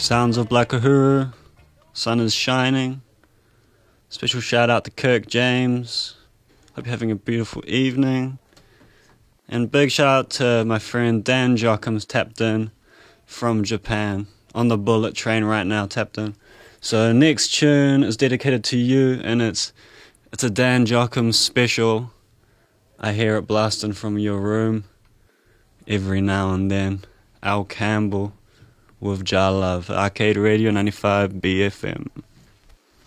Sounds of Black Uhuru. Sun is shining. Special shout out to Kirk James. Hope you're having a beautiful evening. And big shout out to my friend Dan Jockham's tapped in from Japan. On the bullet train right now, tapped in. So next tune is dedicated to you, and it's a Dan Jockham special. I hear it blasting from your room every now and then. Al Campbell with Jah Love. Arcade Radio 95 BFM.